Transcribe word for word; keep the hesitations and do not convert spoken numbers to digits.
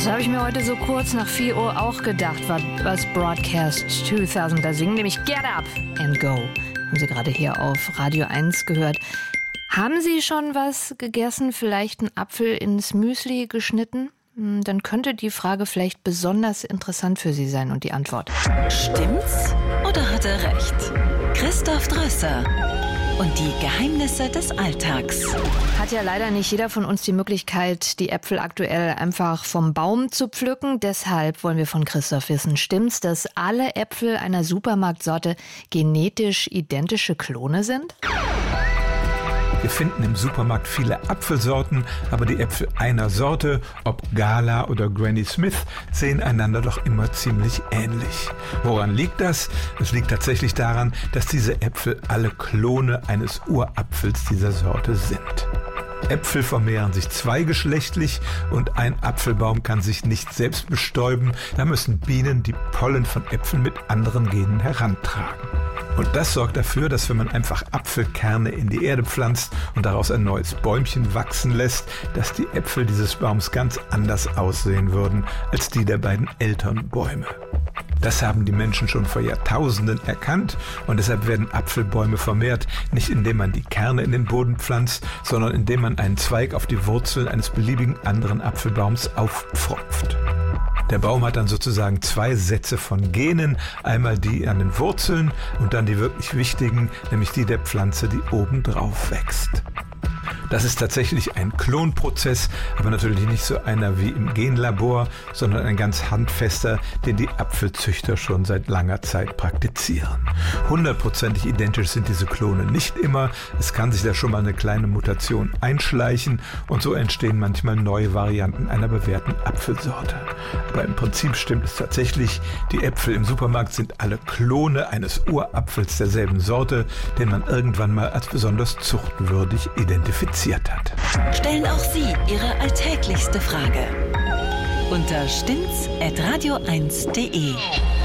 Das habe ich mir heute so kurz nach vier Uhr auch gedacht, was Broadcast zweitausend da singen, nämlich Get Up and Go. Haben Sie gerade hier auf Radio eins gehört. Haben Sie schon was gegessen, vielleicht einen Apfel ins Müsli geschnitten? Dann könnte die Frage vielleicht besonders interessant für Sie sein und die Antwort. Stimmt's oder hat er recht? Christoph Drösser und die Geheimnisse des Alltags. Hat ja leider nicht jeder von uns die Möglichkeit, die Äpfel aktuell einfach vom Baum zu pflücken. Deshalb wollen wir von Christoph wissen, stimmt's, dass alle Äpfel einer Supermarktsorte genetisch identische Klone sind? Wir finden im Supermarkt viele Apfelsorten, aber die Äpfel einer Sorte, ob Gala oder Granny Smith, sehen einander doch immer ziemlich ähnlich. Woran liegt das? Es liegt tatsächlich daran, dass diese Äpfel alle Klone eines Urapfels dieser Sorte sind. Äpfel vermehren sich zweigeschlechtlich und ein Apfelbaum kann sich nicht selbst bestäuben. Da müssen Bienen die Pollen von Äpfeln mit anderen Genen herantragen. Und das sorgt dafür, dass wenn man einfach Apfelkerne in die Erde pflanzt und daraus ein neues Bäumchen wachsen lässt, dass die Äpfel dieses Baums ganz anders aussehen würden als die der beiden älteren Bäume. Das haben die Menschen schon vor Jahrtausenden erkannt und deshalb werden Apfelbäume vermehrt, nicht indem man die Kerne in den Boden pflanzt, sondern indem man einen Zweig auf die Wurzeln eines beliebigen anderen Apfelbaums aufpfropft. Der Baum hat dann sozusagen zwei Sätze von Genen, einmal die an den Wurzeln und dann die wirklich wichtigen, nämlich die der Pflanze, die oben drauf wächst. Das ist tatsächlich ein Klonprozess, aber natürlich nicht so einer wie im Genlabor, sondern ein ganz handfester, den die Apfelzüchter schon seit langer Zeit praktizieren. Hundertprozentig identisch sind diese Klone nicht immer. Es kann sich da schon mal eine kleine Mutation einschleichen und so entstehen manchmal neue Varianten einer bewährten Apfelsorte. Aber im Prinzip stimmt es tatsächlich, die Äpfel im Supermarkt sind alle Klone eines Urapfels derselben Sorte, den man irgendwann mal als besonders zuchtwürdig identifiziert hat. Stellen auch Sie Ihre alltäglichste Frage unter stimmt's at radio eins punkt de.